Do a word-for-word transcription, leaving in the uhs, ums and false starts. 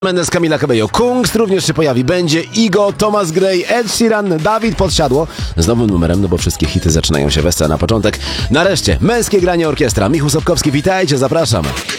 Mendes, Camila Cabello, Kungs również się pojawi. Będzie Igo, Thomas Gray, Ed Sheeran, Dawid Podsiadło z nowym numerem, no bo wszystkie hity zaczynają się wesele na początek. Nareszcie, męskie granie orkiestra. Michał Sobkowski, witajcie, zapraszam.